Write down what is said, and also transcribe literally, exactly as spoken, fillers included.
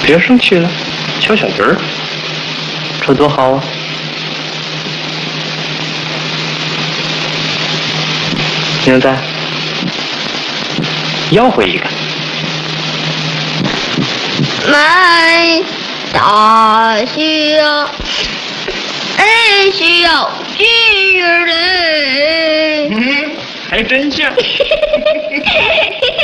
别生气了，敲小鱼儿，这多好啊！现在要回一个。 买大小，哎，小鸡儿嘞。 嗯，还真像。